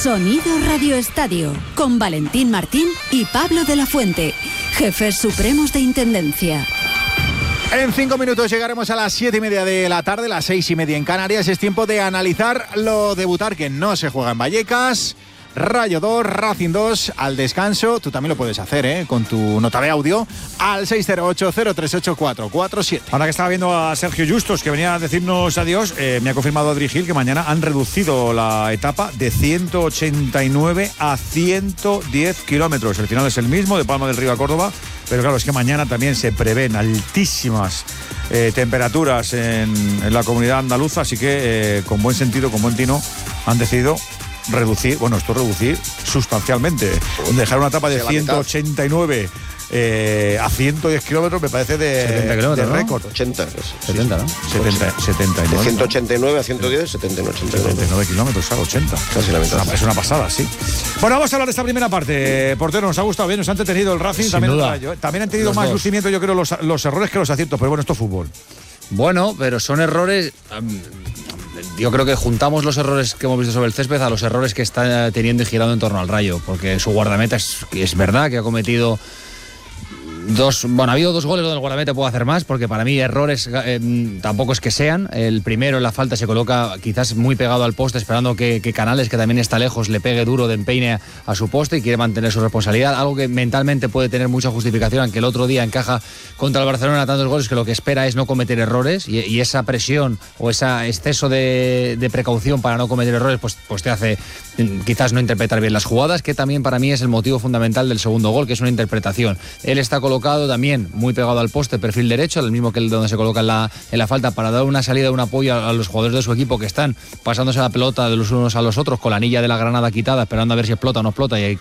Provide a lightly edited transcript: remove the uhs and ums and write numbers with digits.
Sonido Radio Estadio, con Valentín Martín y Pablo de la Fuente, jefes supremos de Intendencia. En 5 minutos llegaremos a las 7:30 de la tarde, las 6:30 en Canarias. Es tiempo de analizar lo debutar que no se juega en Vallecas. Rayo 2, Racing 2, al descanso. Tú también lo puedes hacer, con tu nota de audio al 608-038-447. Ahora que estaba viendo a Sergio Justos, que venía a decirnos adiós, me ha confirmado Adri Gil que mañana han reducido la etapa de 189 a 110 kilómetros. El final es el mismo, de Palma del Río a Córdoba, pero claro, es que mañana también se prevén altísimas temperaturas en la comunidad andaluza, así que con buen sentido, con buen tino, han decidido reducir sustancialmente. Dejar una etapa de 189 a 110 kilómetros me parece de récord. 80, 70, ¿no? 70. De 189 a 110, 79 kilómetros, claro, 80. Casi la mitad. Es una pasada, sí. Bueno, vamos a hablar de esta primera parte. Portero, nos ha gustado bien, nos ha entretenido el Racing. También han tenido los más dos. Lucimiento, yo creo, los errores que los aciertos, pero bueno, esto es fútbol. Bueno, pero son errores. Yo creo que juntamos los errores que hemos visto sobre el césped a los errores que está teniendo y girando en torno al Rayo, porque su guardameta es verdad que ha cometido ha habido 2 goles donde el guardameta puede hacer más, porque para mí errores tampoco es que sean. El primero en la falta se coloca quizás muy pegado al poste, esperando que Canales, que también está lejos, le pegue duro de empeine a su poste y quiere mantener su responsabilidad, algo que mentalmente puede tener mucha justificación, aunque el otro día encaja contra el Barcelona tantos goles que lo que espera es no cometer errores, y esa presión o ese exceso de precaución para no cometer errores pues te hace quizás no interpretar bien las jugadas, que también para mí es el motivo fundamental del segundo gol, que es una interpretación. Él está colocado también muy pegado al poste, perfil derecho, el mismo que el donde se coloca en la falta, para dar una salida, un apoyo a los jugadores de su equipo que están pasándose la pelota de los unos a los otros con la anilla de la granada quitada, esperando a ver si explota o no explota, y